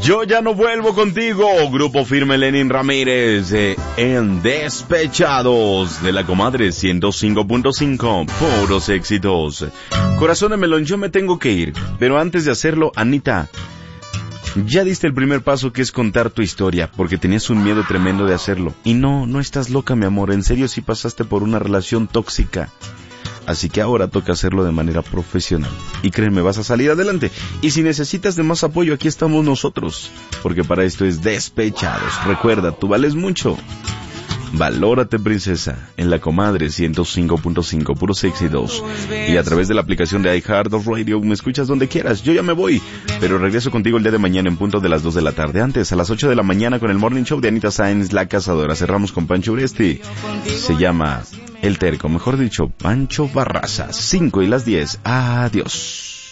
Yo ya no vuelvo contigo. Grupo Firme, Lenin Ramírez, en Despechados de la Comadre 105.5. Puros éxitos. Corazón de melón, yo me tengo que ir. Pero antes de hacerlo, Anita, ya diste el primer paso, que es contar tu historia, porque tenías un miedo tremendo de hacerlo. Y no estás loca, mi amor. En serio, sí pasaste por una relación tóxica. Así que ahora toca hacerlo de manera profesional. Y créeme, vas a salir adelante. Y si necesitas de más apoyo, aquí estamos nosotros. Porque para esto es Despechados. Recuerda, tú vales mucho. Valórate, princesa, en la Comadre 105.5, puros éxitos. Y a través de la aplicación de iHeartRadio me escuchas donde quieras. Yo ya me voy, pero regreso contigo el día de mañana en punto de las 2 de la tarde. Antes, a las 8 de la mañana con el Morning Show de Anita Sáenz, La Cazadora. Cerramos con Pancho Uresti. Se llama El Terco, mejor dicho, Pancho Barraza. 5 y las 10. Adiós.